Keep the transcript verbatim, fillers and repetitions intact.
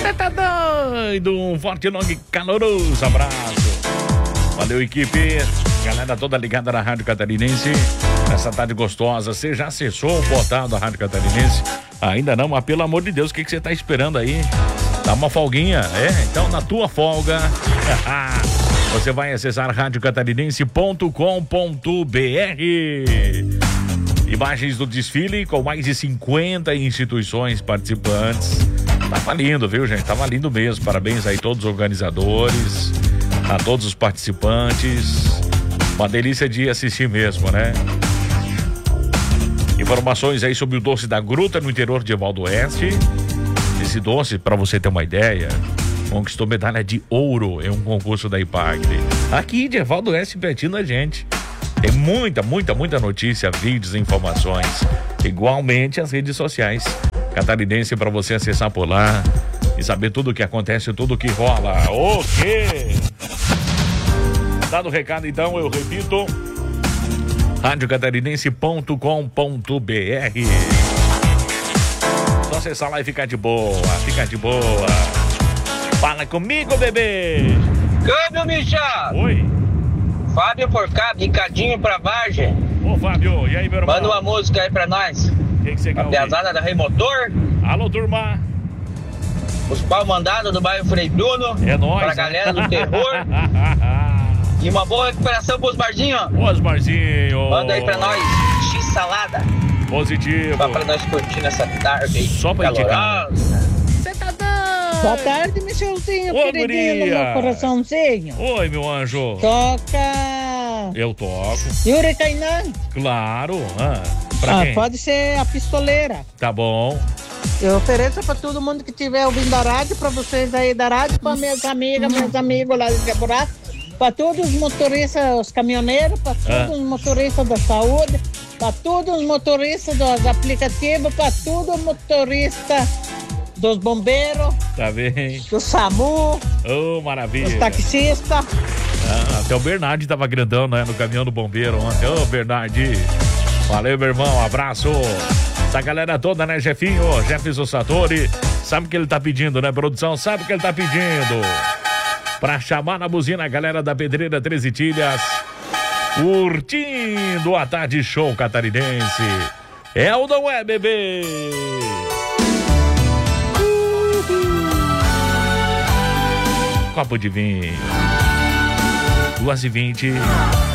Você tá doido? Um forte, longo e caloroso abraço. Valeu, equipe. Galera toda ligada na Rádio Catarinense. Nessa tarde gostosa. Você já acessou o portal da Rádio Catarinense? Ainda não, mas pelo amor de Deus, o que, que você tá esperando aí? Dá uma folguinha, é? Então, na tua folga, você vai acessar rádio catarinense ponto com ponto br. Imagens do desfile com mais de cinquenta instituições participantes. Tava lindo, viu, gente? Tava lindo mesmo. Parabéns aí a todos os organizadores, a todos os participantes. Uma delícia de assistir mesmo, né? Informações aí sobre o doce da Gruta no interior de Evaldo Oeste. Esse doce, para você ter uma ideia, conquistou medalha de ouro em um concurso da IPAGRE. Aqui de Evaldo Oeste, pertinho da gente. Tem muita, muita, muita notícia, vídeos e informações. Igualmente as redes sociais Catarinense para você acessar por lá e saber tudo o que acontece, tudo o que rola. O quê? Dado o recado, então, eu repito: rádio catarinense ponto com ponto br. Só acessar lá e ficar de boa, ficar de boa. Fala comigo, bebê. Câmbio, Michel. Oi. Fábio por cá, picadinho pra Vargem. Ô, Fábio, e aí, meu irmão? Manda uma música aí pra nós. O que, que você quer ouvir? A pesada da Rei Motor. Alô, turma. Os pau mandados do bairro Frei Bruno. É nóis. Pra galera do terror. E uma boa recuperação pros barzinhos. Os barzinhos. Manda aí pra nós X-salada. Positivo. Só pra nós curtir nessa tarde aí. Só pra indicar. Você tá doido? Boa tarde, Michelzinho, Ô, queridinho do meu coraçãozinho. Oi, meu anjo. Toca. Eu toco. Yuri Kainan. Claro. Ah, pra ah, quem? pode ser a pistoleira. Tá bom. Eu ofereço pra todo mundo que estiver ouvindo a rádio, pra vocês aí da rádio, pra minhas amigas, meus amigos lá de Quebrado, pra todos os motoristas, os caminhoneiros, pra todos Ah. os motoristas da saúde, pra todos os motoristas dos aplicativos, pra todos os motoristas dos bombeiros, Tá bem. do SAMU, Ô, maravilha. dos taxistas. Ah, até o Bernardi tava grandão, né? No caminhão do bombeiro ontem. Ô, Bernardi. Valeu, meu irmão. Abraço. Essa galera toda, né, Jefinho? Jefferson Satori. Sabe o que ele tá pedindo, né, produção? Sabe o que ele tá pedindo? Pra chamar na buzina a galera da Pedreira treze Tilhas. Curtindo a tarde show catarinense. É ou não é, bebê? Copo de vinho. duas e vinte.